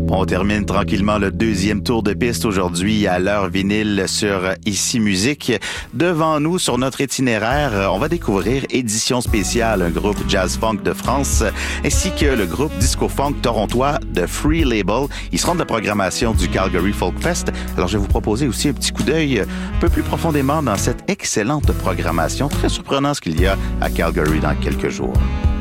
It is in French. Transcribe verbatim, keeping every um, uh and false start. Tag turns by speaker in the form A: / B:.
A: On termine tranquillement le deuxième tour de piste aujourd'hui à l'heure vinyle sur Ici Musique. Devant nous, sur notre itinéraire, on va découvrir Édition spéciale, un groupe jazz-funk de France, ainsi que le groupe disco-funk torontois de Free Label. Ils seront de la programmation du Calgary Folk Fest. Alors, je vais vous proposer aussi un petit coup d'œil un peu plus profondément dans cette excellente programmation. Très surprenant ce qu'il y a à Calgary dans quelques jours.